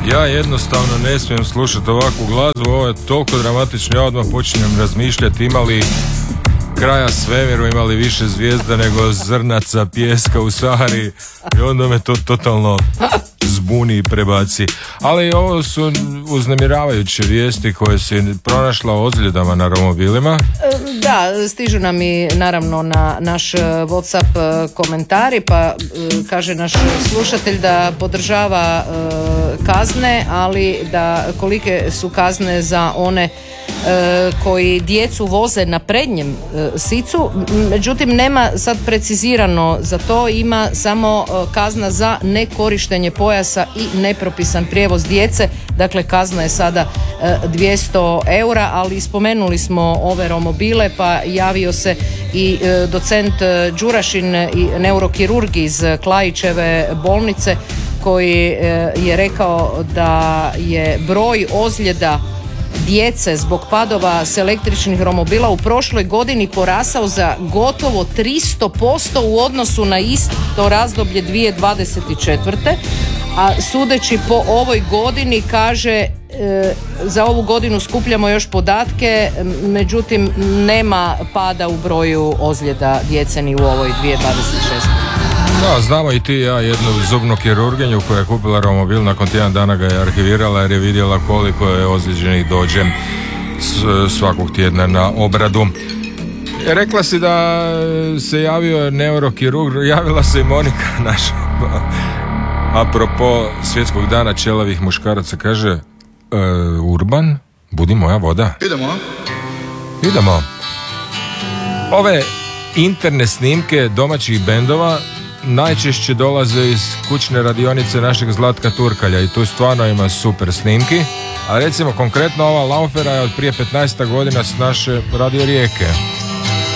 Ja jednostavno ne smijem slušati ovakvu glazbu, ovo je toliko dramatično, ja odmah počinjem razmišljati imali kraja svemiru, imali više zvijezda nego zrnaca pijeska u Sahari i onda me to totalno zbuni i prebaci. Ali ovo su uznemiravajuće vijesti koje si pronašla o ozljedama na romobilima. Da, stižu nam i naravno na naš WhatsApp komentari, pa kaže naš slušatelj da podržava kazne, ali da kolike su kazne za one koji djecu voze na prednjem sicu, međutim nema sad precizirano za to, ima samo kazna za nekorištenje pojasa i nepropisan prijevoz djece, dakle kazna je sada 200 eura, ali spomenuli smo ove romobile pa javio se i docent Đurašin i neurokirurg iz Klajićeve bolnice koji je rekao da je broj ozljeda djece zbog padova s električnih romobila u prošloj godini porasao za gotovo 300% u odnosu na isto razdoblje 2024. A sudeći po ovoj godini, kaže, za ovu godinu skupljamo još podatke, međutim nema pada u broju ozljeda djece ni u ovoj 2026. Da, znamo i ti ja jednu zubnu kirurginju koja je kupila romobil, nakon tjedan dana ga je arhivirala jer je vidjela koliko je ozlijeđenih dođe svakog tjedna na obradu. Rekla si da se javio neurokirurg, javila se i Monika naša. Apropo svjetskog dana ćelavih muškaraca, kaže Urban, budi moja voda. Idemo. Ove interne snimke domaćih bendova najčešće dolaze iz kućne radionice našeg Zlatka Turkalja i tu stvarno ima super snimki, a recimo konkretno ova Laufera je od prije 15 godina s naše Radio Rijeke.